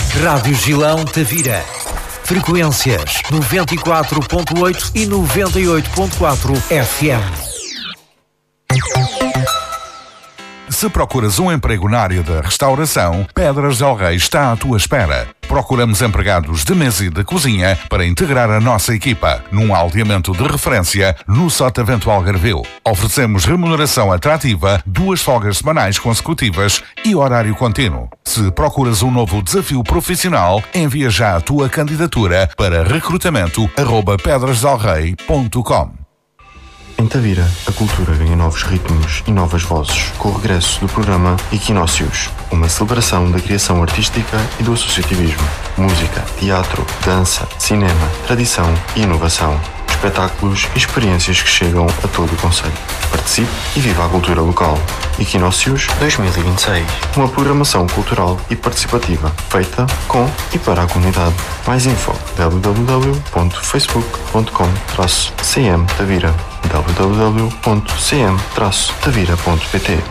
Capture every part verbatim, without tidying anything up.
Rádio Gilão Tavira. Frequências noventa e quatro ponto oito e noventa e oito ponto quatro F M. Se procuras um emprego na área da restauração, Pedras del Rei está à tua espera. Procuramos empregados de mesa e de cozinha para integrar a nossa equipa, num aldeamento de referência no Sotavento Algarvio. Oferecemos remuneração atrativa, duas folgas semanais consecutivas e horário contínuo. Se procuras um novo desafio profissional, envia já a tua candidatura para recrutamento arroba pedras del rei ponto com. Em Tavira, a cultura ganha novos ritmos e novas vozes com o regresso do programa Equinócios, uma celebração da criação artística e do associativismo. Música, teatro, dança, cinema, tradição e inovação. Espetáculos e experiências que chegam a todo o concelho. Participe e viva a cultura local. Equinócios dois mil e vinte e seis. Uma programação cultural e participativa feita com e para a comunidade. Mais info w w w ponto facebook ponto com traço c m tavira w w w ponto c m traço tavira ponto p t.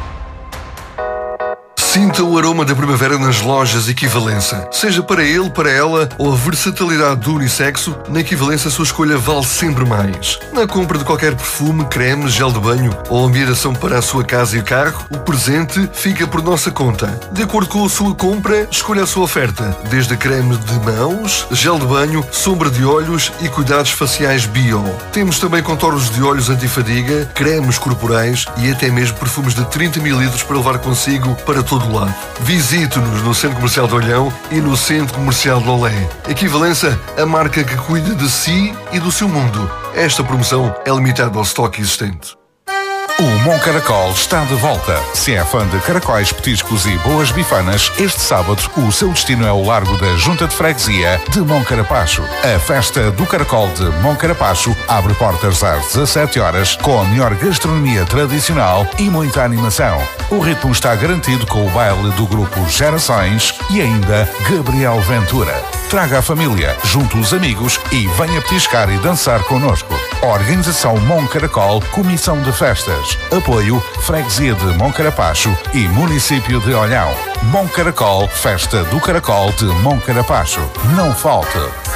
Sinta o aroma da primavera nas lojas Equivalência. Seja para ele, para ela ou a versatilidade do unissexo, na Equivalência a sua escolha vale sempre mais. Na compra de qualquer perfume, creme, gel de banho ou ambientação para a sua casa e carro, o presente fica por nossa conta. De acordo com a sua compra, escolha a sua oferta. Desde creme de mãos, gel de banho, sombra de olhos e cuidados faciais bio. Temos também contornos de olhos antifadiga, cremes corporais e até mesmo perfumes de trinta mililitros para levar consigo para todo do lado. Visite-nos no Centro Comercial de Olhão e no Centro Comercial de Lolé. Equivalência, a marca que cuida de si e do seu mundo. Esta promoção é limitada ao estoque existente. O Moncaracol está de volta. Se é fã de caracóis, petiscos e boas bifanas, este sábado o seu destino é o Largo da Junta de Freguesia de Moncarapacho. A festa do Caracol de Moncarapacho abre portas às dezassete horas com a melhor gastronomia tradicional e muita animação. O ritmo está garantido com o baile do grupo Gerações e ainda Gabriel Ventura. Traga a família, junte os amigos e venha petiscar e dançar connosco. Organização Moncaracol, Comissão de Festas. Apoio Freguesia de Moncarapacho e Município de Olhão. Moncaracol, Festa do Caracol de Moncarapacho. Não falte!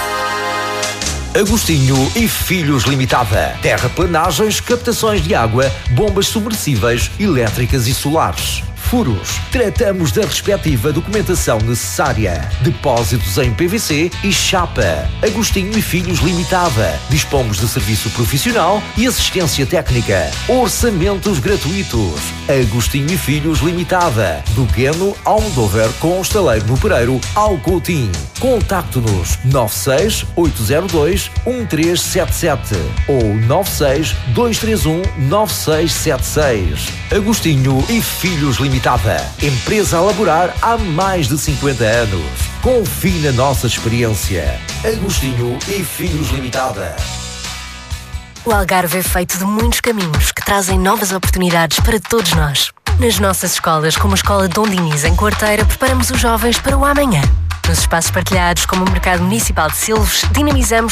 Agostinho e Filhos Limitada. Terraplanagens, captações de água, bombas submersíveis, elétricas e solares. Furos. Tratamos da respectiva documentação necessária. Depósitos em P V C e chapa. Agostinho e Filhos Limitada. Dispomos de serviço profissional e assistência técnica. Orçamentos gratuitos. Agostinho e Filhos Limitada. Do Queno ao Almodóvar com o estaleiro no Pereiro ao Coutinho. Contacte-nos nove seis oito zero dois um três sete sete ou nove seis dois três um nove seis sete seis. Agostinho e Filhos Limitada. Empresa a laborar há mais de cinquenta anos. Confie na nossa experiência. Agostinho e Filhos Limitada. O Algarve é feito de muitos caminhos que trazem novas oportunidades para todos nós. Nas nossas escolas, como a Escola Dom Dinis em Quarteira, preparamos os jovens para o amanhã. Nos espaços partilhados, como o Mercado Municipal de Silves, dinamizamos